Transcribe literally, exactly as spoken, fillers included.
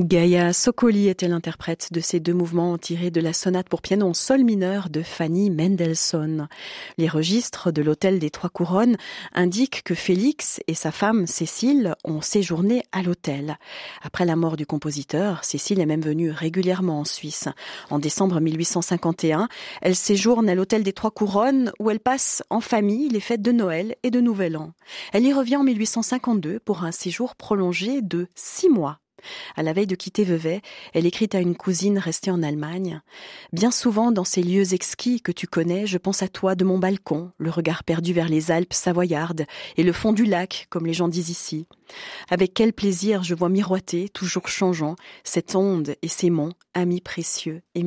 Gaia Soccoli était l'interprète de ces deux mouvements tirés de la sonate pour piano en sol mineur de Fanny Mendelssohn. Les registres de l'Hôtel des Trois Couronnes indiquent que Félix et sa femme Cécile ont séjourné à l'hôtel. Après la mort du compositeur, Cécile est même venue régulièrement en Suisse. En décembre mille huit cent cinquante et un, elle séjourne à l'Hôtel des Trois Couronnes où elle passe en famille les fêtes de Noël et de Nouvel An. Elle y revient en mille huit cent cinquante-deux pour un séjour prolongé de six mois. À la veille de quitter Vevey, elle écrit à une cousine restée en Allemagne. « Bien souvent, dans ces lieux exquis que tu connais, je pense à toi de mon balcon, le regard perdu vers les Alpes savoyardes et le fond du lac, comme les gens disent ici. Avec quel plaisir je vois miroiter, toujours changeant, cette onde et ces monts, amis précieux et muets. »